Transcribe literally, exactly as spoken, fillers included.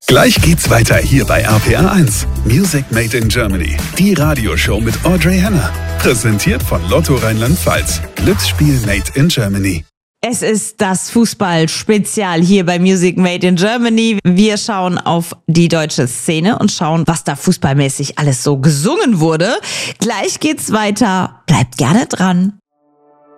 Gleich geht's weiter hier bei R P R eins. Music Made in Germany. Die Radioshow mit Audrey Henner. Präsentiert von Lotto Rheinland-Pfalz. Glücksspiel Made in Germany. Es ist das Fußball-Spezial hier bei Music Made in Germany. Wir schauen auf die deutsche Szene und schauen, was da fußballmäßig alles so gesungen wurde. Gleich geht's weiter. Bleibt gerne dran.